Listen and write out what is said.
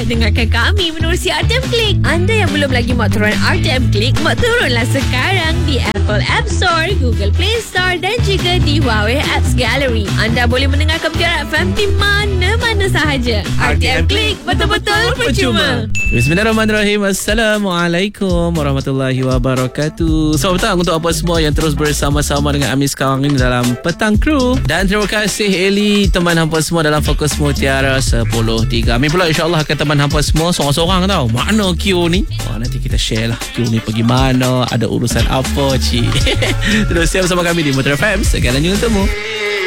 dengarkan kami menerusi RTM Klik. Anda yang belum lagi mak turun RTM Klik, mak turunlah sekarang di Apple App Store, Google Play Store dan juga di Huawei Apps Gallery. Anda boleh mendengarkan Piara FM di mana-mana sahaja. RTM Klik, betul-betul percuma. Bismillahirrahmanirrahim. Assalamualaikum warahmatullahi wabarakatuh. Selamat petang untuk apa semua yang terus bersama-sama dengan Amis sekarang ini dalam Petang Kru. Dan terima kasih Eli, teman hampa semua dalam Fokus Mutiara 10.3. Amin pula insyaAllah akan teman hampa semua seorang-seorang tau. Mana Q ni? Wah, nanti kita share lah Q ni pergi mana, ada urusan apa cik. Terus siap bersama kami di Mutiara FM. Sekarang untukmu.